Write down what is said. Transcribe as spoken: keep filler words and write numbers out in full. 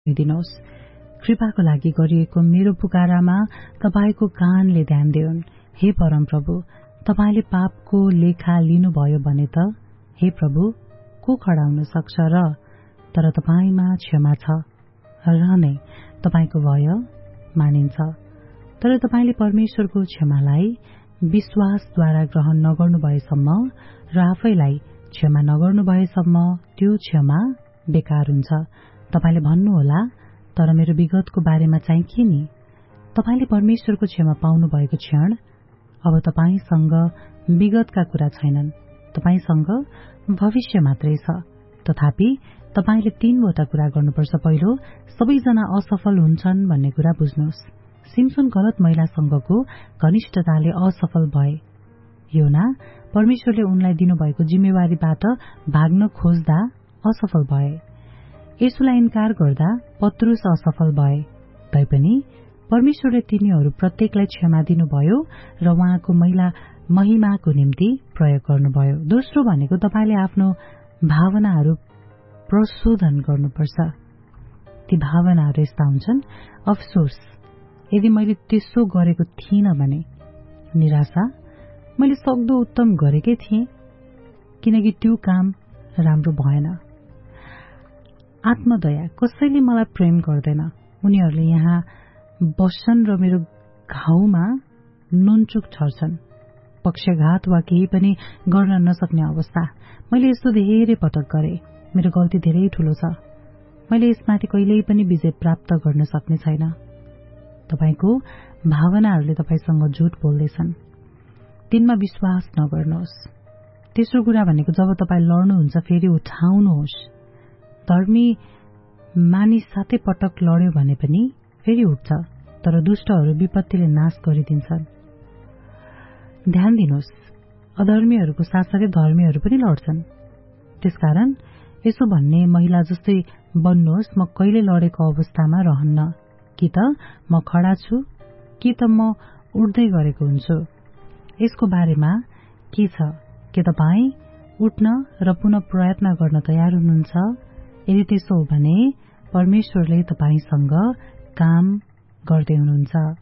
दिनुहोस्। कृपाको लागि गरिएको मेरो पुकारामा तपाईको कानले ध्यान दिउन्। हे परमप्रभु, तपाईले पापको लेखा लिनुभयो भने त हे प्रभु, को खडा हुन सक्छ र? तर तपाईमा क्षमा छ र नै तपाईको भय मानिन्छ। तर तपाईले परमेश्वरको क्षमालाई विश्वासद्वारा ग्रहण नगर्नु भएसम्म र आफैलाई क्षमा नगर्नु भएसम्म त्यो क्षमा बेकार हुन्छ। तपाईले भन्नुहोला, तर मेरो विगतको बारेमा चाहिँ के नि? तपाईले परमेश्वरको क्षमा पाउनु भएको क्षण अब तपाईसँग विगतका कुरा छैनन्, तपाईसँग भविष्य मात्रै छ। तथापि तपाईले तीनवटा कुरा गर्नुपर्छ। पहिलो, सबैजना असफल हुन्छन् भन्ने कुरा बुझ्नुहोस्। सिम्सन गलत महिलासँगको घनिष्ठताले असफल भए। योना परमेश्वरले उनलाई दिनुभएको जिम्मेवारीबाट भाग्न खोज्दा असफल भए। यसुलाई इन्कार गर्दा पत्रुस असफल भए। तैपनि परमेश्वरले तिनीहरू प्रत्येकलाई क्षमा दिनुभयो र उहाँको महिला महिमाको निम्ति प्रयोग गर्नुभयो। दोस्रो भनेको तपाईले आफ्नो भावनाहरू प्रशोधन गर्नुपर्छ। ती भावनाहरू यस्ता हुन्छन्: अफसोस, यदि मैले त्यसो गरेको थिइनँ भने; निराशा, मैले सक्दो उत्तम गरेकै थिएँ किनकि त्यो काम राम्रो भएन; आत्मदया, कसैले मलाई प्रेम गर्दैन, उनीहरूले यहाँ बस्छन् र मेरो घाउमा नुनचुक छर्छन्; पक्षघात वा केही पनि गर्न नसक्ने अवस्था, मैले यस्तो धेरै पटक गरे, मेरो गल्ती धेरै ठूलो छ, मैले यसमाथि कहिल्यै पनि विजय प्राप्त गर्न सक्ने छैन। तपाईको भावनाहरूले तपाईसँग झुट बोल्दैछन्। तिनमा विश्वास नगर्नुहोस्। तेस्रो कुरा भनेको जब तपाईँ लड्नुहुन्छ फेरि उठाउनुहोस्। धर्मी मानिस सातै पटक लड्यो भने पनि फेरि उठ्छ, तर दुष्टहरू विपत्तिले नाश गरिदिन्छन्। ध्यान दिनुहोस्, अधर्मीहरूको साथसाथै धर्मीहरू पनि लड्छन्। त्यसकारण यसो भन्ने महिला जस्तै बन्नुहोस्, म कहिले लडेको अवस्थामा रहन्न, कि त म खडा छु कि त म उठ्दै गरेको हुन्छु। यसको बारेमा के छ? के तपाईँ उठ्न र पुनः प्रयत्न गर्न तयार हुनुहुन्छ? यदि त्यसो हो भने परमेश्वरले तपाईसँग काम गर्दै हुनुहुन्छ।